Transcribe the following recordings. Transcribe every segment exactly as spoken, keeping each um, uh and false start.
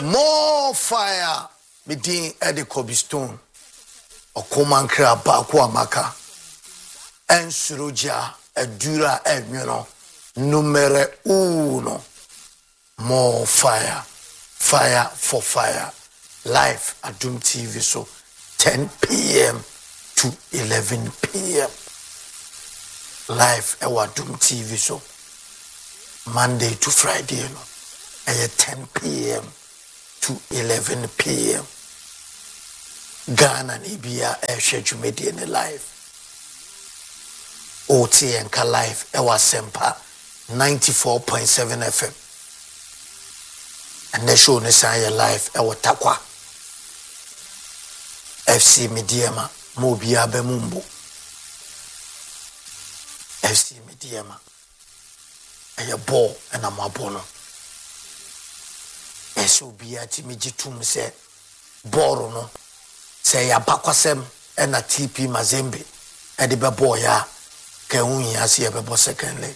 More fire. Midin Eddie Kobe Stone. Okomankra Bakwa Maka. En Suruja. Edura Edmuno. Numere uno. More fire. Fire for fire. Live at Doom T V. So ten p.m. to eleven p.m. Live at Doom T V. So Monday to Friday. No. At ten p.m. to eleven p.m. Ghana Nibia Eshe Media live. O T N K live Ewa Sempa ninety-four point seven F M. And the show Nesaya live Ewa Takwa. F C Mediama Mobia Bemumbo. F C Mediama. Aya ball and amabono. Eso bia timijitum se boro no se ya bakwasem e na T P Mazembe e de bebo ya ke unyi ase e bebo second leg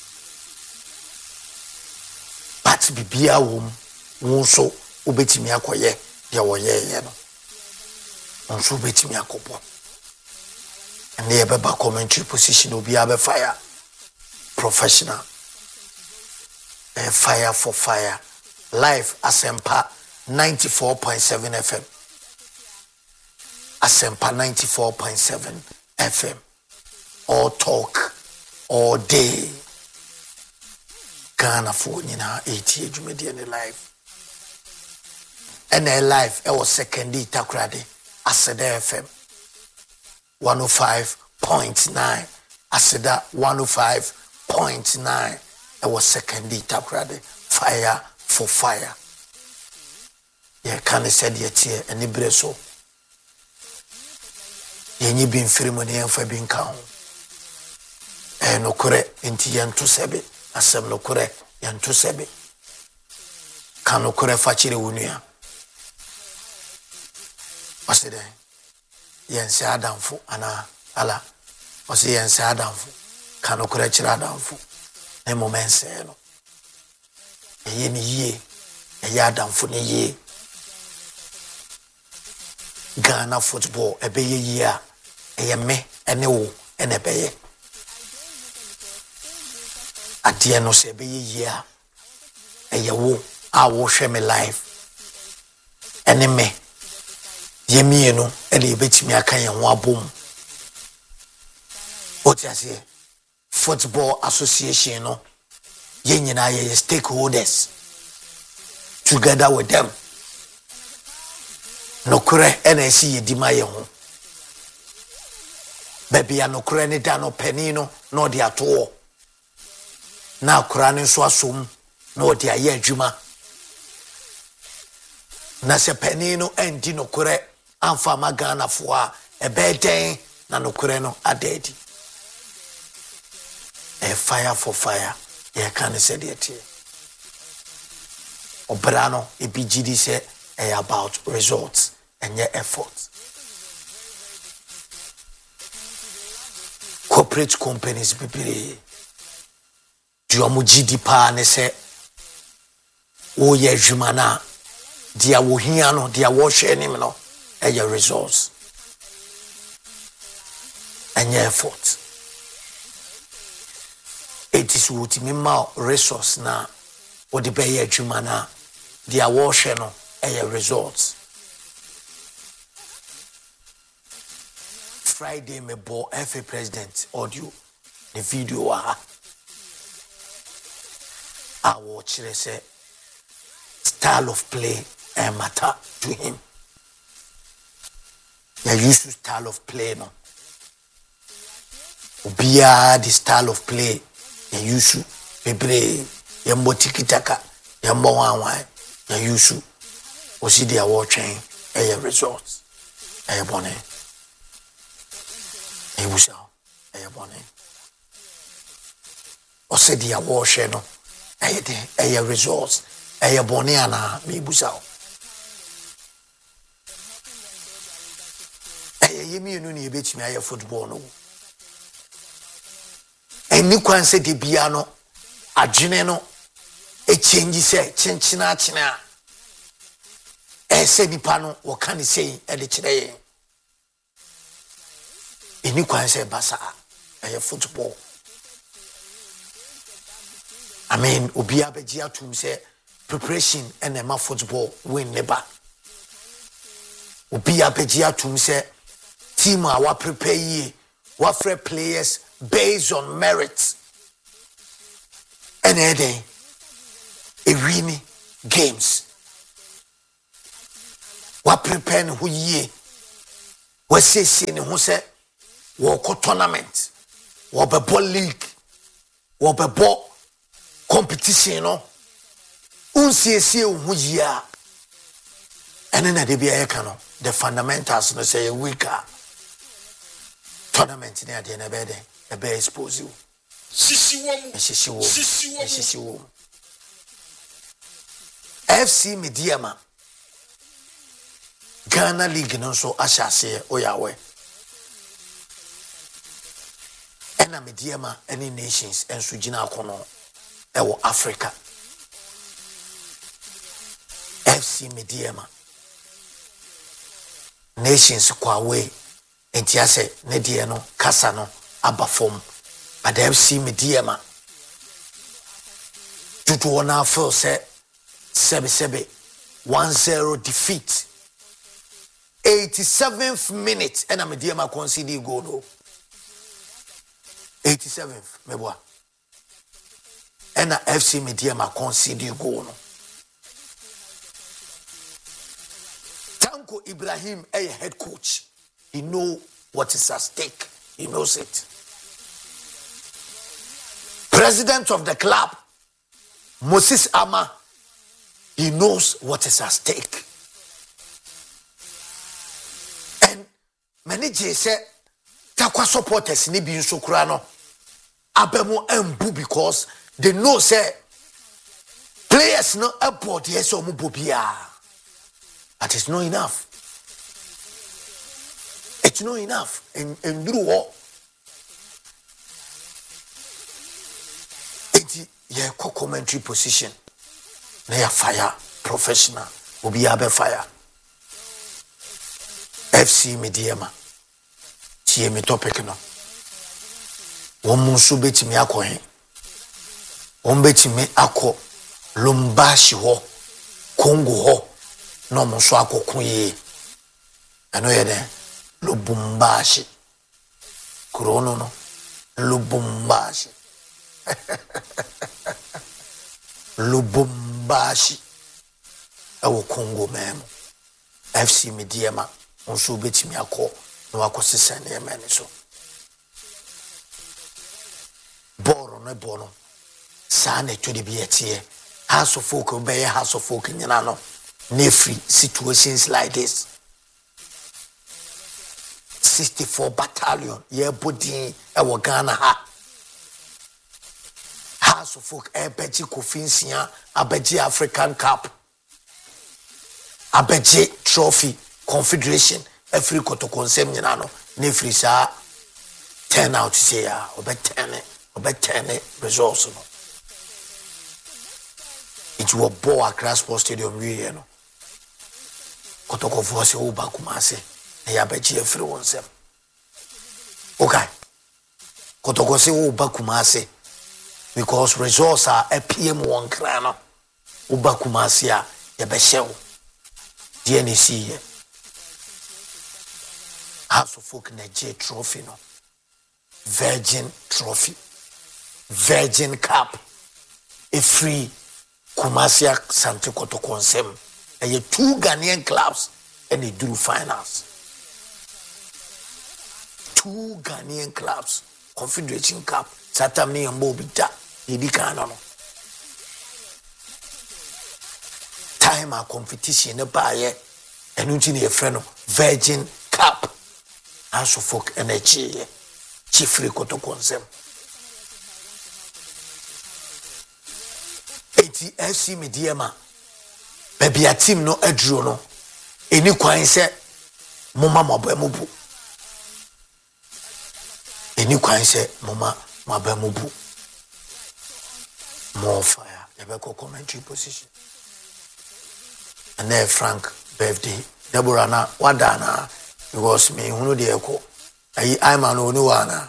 but bibia wom wonso obetimi akoye de woye ye no wonso obetimi akopo and e beba commentary position obi abe fire professional e fire for fire. Live Asempa ninety-four point seven F M. Asempa ninety-four point seven F M. All talk, all day. Ghana phone in our eighty age media live. And a live, I was second day takrade. Aseda F M one oh five point nine. Aseda one oh five point nine. I was second day takrade. Fire. For fire. Yeah, can I said yet here any breso. Yenny been ceremony and for being count. And no correct into yan to sebe. Asem no correct yan to sebe. Can no correct fachire unia. What's it then? Yen say Adamfo ana ala. What's yen say Adamfo? Can no correct Adamfo. Ne moment say no. Eye ni ye, eye adamfo ni ye. Ghana football ebe ye ye a, eye me, ene wo, ene ebe ye. Adi no se ebe ye ye a, eye wo, a wo share me live. Ene me, ye mi eno, ele ebe timi aka ye ho abom. Oti ase, Football Association no. Ye nyina ye stakeholders together with them. Nokure N S C ye di ma ye ho. Baby ya nokure ne da no penino no de ato. Na kura ne so asom no de aye adwuma. Na se penino endi nokure amfa magana fo a ebe den na nokure no adedi. A fire for fire. Yeah, can I say that here? Obrano, E B G D say about results and your efforts. Corporate companies, people, do you G D pa ne say, oh yeah, jumana, dia wohiano, dia wash him no, and your results and your efforts. It is what me ma resource na what the pay adwuma na dia wo hwe no e results. Friday me bo F A president audio the video ah I watch it say style of play and matter to him. Ya use style of play no. Obia the style of play ya yusu bebre ya mbotiki taka ya mbowanwa ya yusu osi dia wo twen e results e bone e busa e bone osi dia wo hwe no e de e results e bone ana me busa e yemi enu ni ebetimi aye football no. Any kwan se de bia no adwene no e change se chenchina chena e se nipa no wo ka ne sei e de kire yen eni kwan se basa e football. I mean obi abeji atum se preparation and ema football win neba obi abeji atum se team a wa prepare ye wa free players based on merit and then e win games wa prepare who ye wa say say ne ho se wo ko tournament wo be ball league wo be ball competition no unsiesie hu yia ene na de bia ye ka no the fundamentals no say weaker tournament ni ade na be de e be expose you sisi wo mu sisi wo sisi wo F C Mediama Ghana League no so ashase oyawe ena Mediama any nations enso gina akono ewo Africa F C Mediama nations kwa we entiase ne die no kasa no abafom but F C Mediama tutu ona feel say sebe sebe one zero defeat eighty-seventh minute and Mediama concede goal no eighty-seventh meboa and F C Mediama concede goal no Tanko Ibrahim a head coach he know what is at stake he knows it president of the club Moses Ama he knows what is at stake and manager say takwa supporters ni bi nso kura no abemo embu because they know say players no aboard yes o mu bobia but it's not enough it's not enough and and do what it yeah commentary position na ya fire professional obi abe fire F C Mediama tie me topic no wo mu so betimi akohe wo betimi akọ Lumbashi ho Congo ho no mo so akokun ye ano ye den Lubumbashi krono no Lubumbashi Lubumbashi awo Congo mem F C Mediama on so betimi akọ no akosesa na emene so boro no bono sa na to de biatie house of folk obey house of folk nyina no nefri situations like this sixty-four battalion ye bodin e wo Ghana ha house of folk e beji kofinsia abeji African Cup abeji trophy confederation every koto konsem nyina no nefri sa turn out say ya obe ten obe ten results no it will bore Accra Sports Stadium we no koto ko force o ba Kumasi na ya beji every one sem okay koto ko se o ba Kumasi because results are a P M one krano o ba Kumasi a ya be shew D N C here House of Folk Nigeria trophy no Virgin trophy Virgin Cup a free Kumasi Sante Kotoko Nsem and two Ghanaian clubs and they drew finals two Ghanaian clubs Confederation Cup Satami and Bobita Idikano time our competition a buyer and until a friend Virgin Cup House of Folk Energy Chief Rikoto Konsem F C Mediama baby a team no edro no eni kwan se moma mabamubu eni kwan se moma mabamubu more fire ebe ko commentary position and then Frank birthday. Deborah na wadana because me hunu de eko. Ayi Aiman oni wana.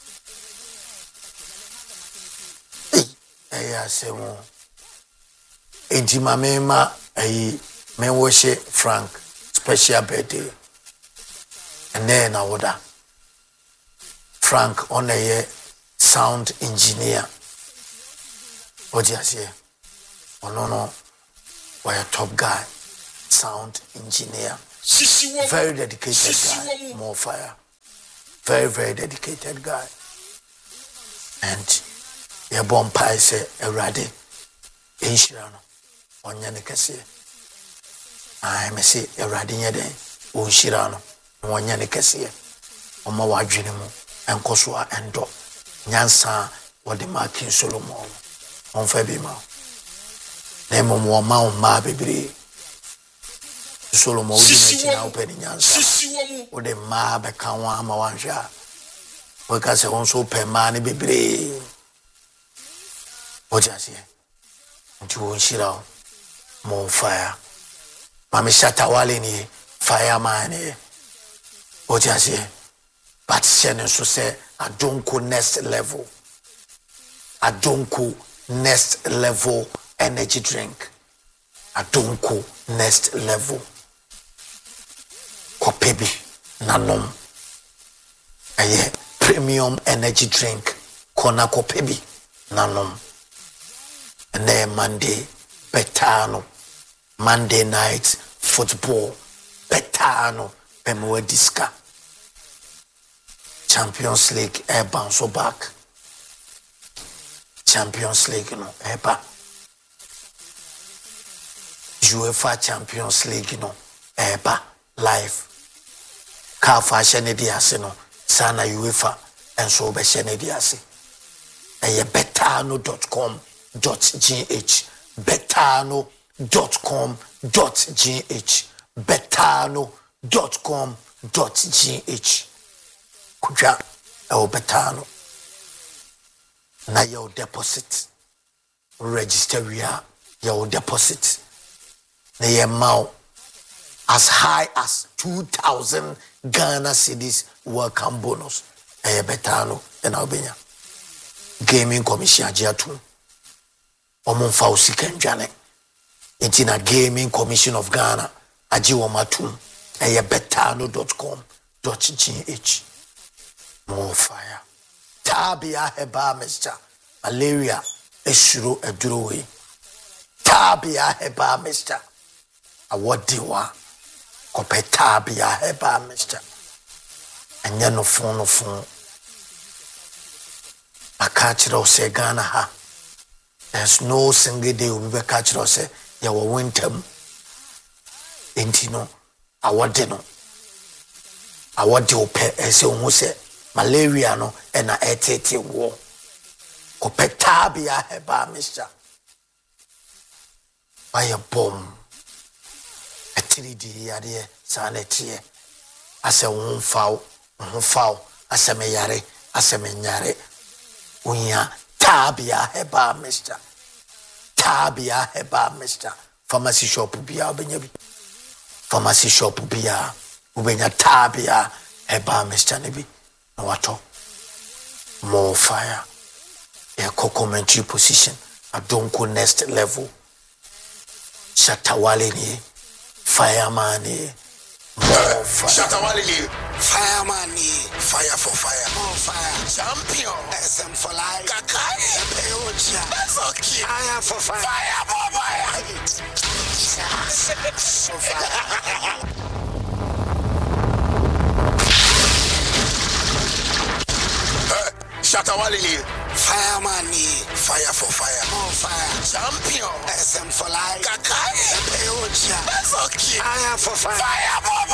Ayi asemo. Enti mamema ayi me worship Frank special birthday. And then I would Frank on a sound engineer. What do you say? Oh no no, we're a top guy, sound engineer, very dedicated guy, more fire, very very dedicated guy. And your bomb pie say a ready in Shirano on Yanikasi. I may say a ready yede on Shirano on Yanikasi on my wajinimu and Kosua and Do Nyansa or the Markin Solomon on Febima. Nemo mo ma o ma bebre Solomon odi na open nyansa o de ma be kan wa ma wan hwa o ka se won so pe ma ne bebre o ja se nti won shira mo fire ma me shata wale ni fireman e o ja se but sene so say adonko next level adonko next level energy drink. Adonko next level. Kopebi nanom. Aye premium energy drink. Kona kopebi nanom. And then Monday betano. Monday night football betano. Pemwe diska. Champions League air bounce back. Champions League no air back. UEFA Champions League no eba live ka fa hye di ase no sana UEFA enso be hye di ase eye betano dot com dot g h betano dot com dot g h betano dot com dot g h kuja e betano na your deposit register wia your deposit na ye mau as high as two thousand Ghana cedis welcome bonus e betano na obenya gaming commission agiatu omo fa osika ndwane enti na gaming commission of Ghana agi wo matum e betano dot com dot g h more fire tabia heba mister malaria esuro edurowe tabia heba mister awodiwa kopetabia heba mister anya no fon no fon akachiro se Ghana ha there's no single day we be kachiro se ya wo winterm enti no awode no awode ope ese ohu se malaria no ena etete wo kopetabia heba mister by a bomb three D yare sanetie ase won faw won faw ase me yare ase me nyare unya tabia heba mister tabia heba mister pharmacy shop bia obenya bi pharmacy shop bia obenya tabia heba mister ne bi na wato more fire a commentary position adonko next level shatawale ni fireman more fire shatawale ni fireman ni fire for fire more fire champion S M for life kakai peocha that's okay fire for fire fire for fire so fire shatawale ni fireman ni fire for fire more fire champion S M for life kakai peocha that's okay fire for fire fire for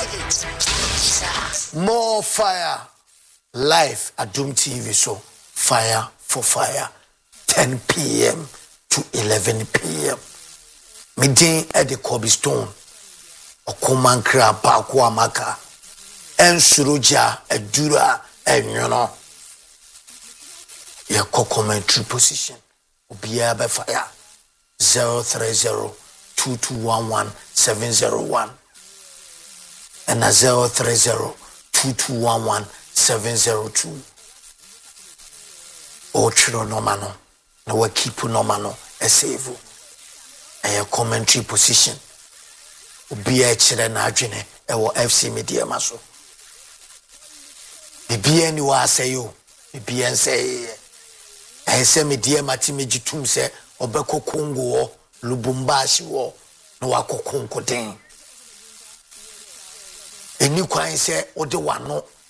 fire more fire live at Doom T V so fire for fire ten p m to eleven p m midin at the Kobe Stone okomankra ba ko amaka ensuroja edura enyono your commentary position Ubia by fire zero three zero two two one one seven zero one and a zero three zero two two one one seven zero two. O chiro no mano na wa keep no mano e save a commentary position obi a chire na adwene e wo F C Media maso bibi ani wa say o bibi en say e say Media mati mejitum say obekọ Kongo wo Lubumbashi wo na wakọ Konko den eni kwan say ode wano